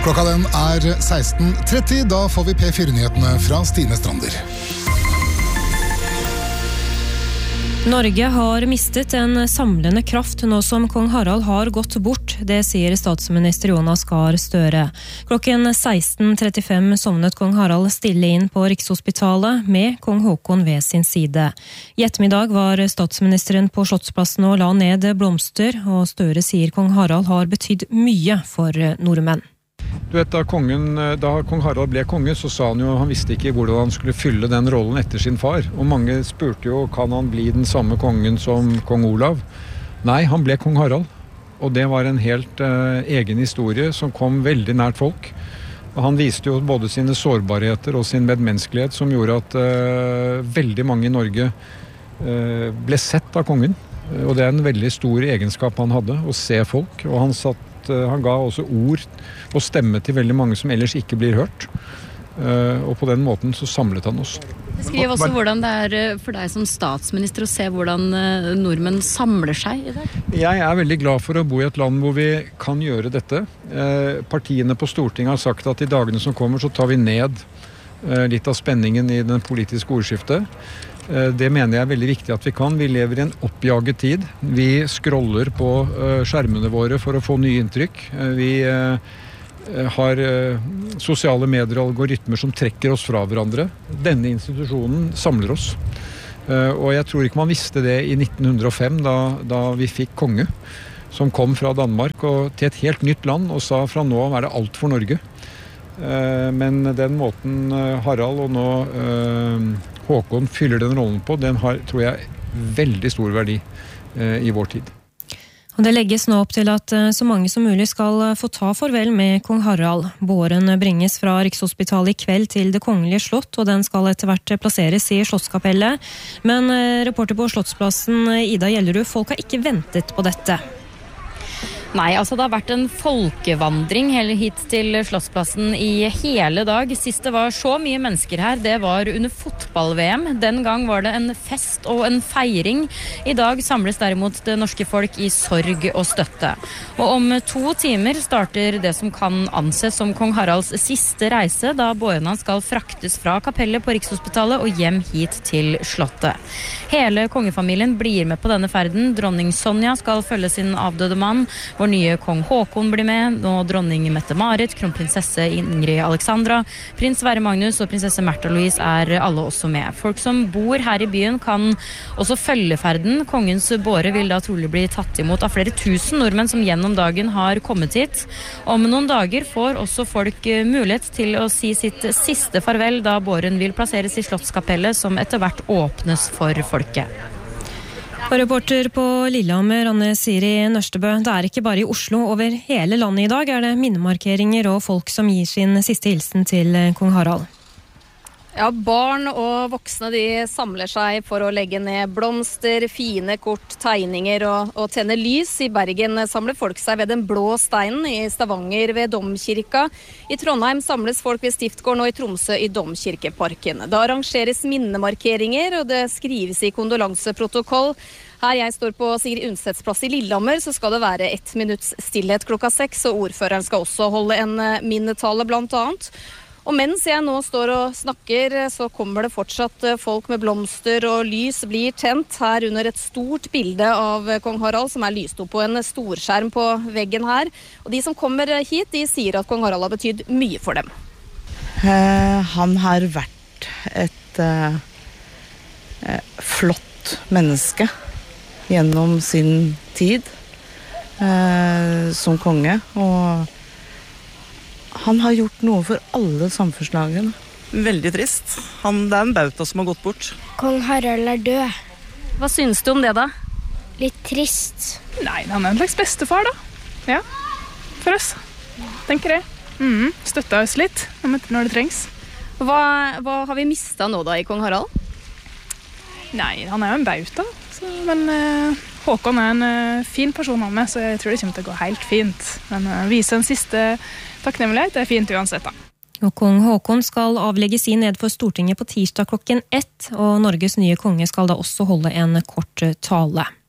Klokka den 16:30, da får vi P4-nyhetene fra Stine Strander. Norge har mistet en samlende kraft nå som kong Harald har gått bort, det sier statsminister Jonas Gahr Støre. Klokken 16:35 sovnet kong Harald stille inn på Rikshospitalet med kong Håkon ved sin side. I ettermiddag var statsministeren på Slottsplassen og la ned blomster, og Støre sier kong Harald har betydd mye for nordmenn. Du vet, da kong Harald ble konge, så sa han jo han visste ikke hvordan han skulle fylle den rollen etter sin far. Og mange spurte jo, kan han bli den samme kongen som kong Olav? Nei, han ble kong Harald. Og det var en helt egen historie som kom veldig nært folk. Og han viste jo både sine sårbarheter og sin medmenneskelighet som gjorde at veldig mange i Norge ble sett av kongen. Og det er en veldig stor egenskap han hadde, å se folk. Og han ga også ord og stemme til veldig mange som ellers ikke blir hørt. Og på den måten så samlet han oss. Beskriv også hvordan det er for deg som statsminister å se hvordan nordmenn samler seg i dag. Jeg er veldig glad for å bo i et land hvor vi kan gjøre dette. Partiene på Stortinget har sagt at i dagene som kommer så tar vi ned litt av spenningen i den politiske ordskiftet. Det mener jeg er veldig viktig at vi kan. Vi lever i en oppjaget tid. Vi scroller på skjermene våre for å få nye inntrykk. Vi har sosiale medier og algoritmer som trekker oss fra hverandre. Denne institusjonen samler oss. Og jeg tror ikke man visste det i 1905 da vi fikk konge, som kom fra Danmark og til et helt nytt land og sa fra nå er det alt for Norge. Men den måten Harald og nå Håkon fyller den rollen på, den har, tror jeg, veldig stor verdi i vår tid. Og det legges nå opp til at så mange som mulig skal få ta farvel med kong Harald. Båren bringes fra Rikshospitalet i kveld til Det Kongelige Slott, og den skal etter hvert plasseres i Slottskapellet. Men reporter på Slottsplassen, Ida Gjellerud, folk har ikke ventet på dette. Nei, altså det har vært en folkevandring hit til Slottsplassen i hele dag. Sist det var så mye mennesker her, det var under fotball-VM. Den gang var det en fest og en feiring. I dag samles derimot det norske folk i sorg og støtte. Og om 2 timer starter det som kan anses som kong Haralds siste reise, da bårene skal fraktes fra kapellet på Rikshospitalet og hjem hit til Slottet. Hele kongefamilien blir med på denne ferden. Dronning Sonja skal følge sin avdøde mann. Vår nye kong Håkon blir med, og dronning Mette-Marit, kronprinsesse Ingrid Alexandra, prins Sverre Magnus og prinsesse Märtha Louise er alle også med. Folk som bor her i byen kan også følge ferden. Kongens båre vil da trolig bli tatt imot av flere tusen nordmenn som gjennom dagen har kommet hit. Om noen dager får også folk mulighet til å si sitt siste farvel, da båren vil plasseres i Slottskapellet, som etter hvert åpnes for folket. Og reporter på Lillehammer, Anne Siri Nørstebø, det er ikke bare i Oslo, over hele landet i dag er det minnemarkeringer og folk som gir sin siste hilsen til kong Harald. Ja, barn og voksne de samler seg for å legge ned blomster, fine kort, tegninger og tenne lys. I Bergen samler folk seg ved den blå steinen, i Stavanger ved Domkirka. I Trondheim samles folk ved Stiftgården og i Tromsø i Domkirkeparken. Det arrangeres minnemarkeringer, og det skrives i kondolanseprotokoll. Her jeg står på Sigrid Undsets plass i Lillehammer, så skal det være 1 minutts stillhet klokka 6, og ordføreren skal også holde en minnetale blant annet. Og mens jeg nå står og snakker, så kommer det fortsatt folk med blomster, og lys blir tent her under et stort bilde av kong Harald, som er lyst opp på en storskjerm på veggen her. Og de som kommer hit, de sier at kong Harald har betydd mye for dem. Han har vært et flott menneske gjennom sin tid som konge, og han har gjort noe for alle samfunnslagene. Veldig trist. Det er en bauta som har gått bort. Kong Harald er død. Hva synes du om det da? Litt trist. Nei, han er en slags bestefar da. Ja, for oss. Tenker jeg. Støtta oss litt når det trengs. Hva har vi mistet nå da i kong Harald? Nei, han er jo en bauta. Men Håkon er en fin person av meg, så jeg tror det kommer til å gå helt fint. Men vise en siste takknemlighet, det er fint uansett da. Og kong Håkon skal avlegge sin ned for Stortinget på tirsdag klokken 1, og Norges nye konge skal da også holde en kort tale.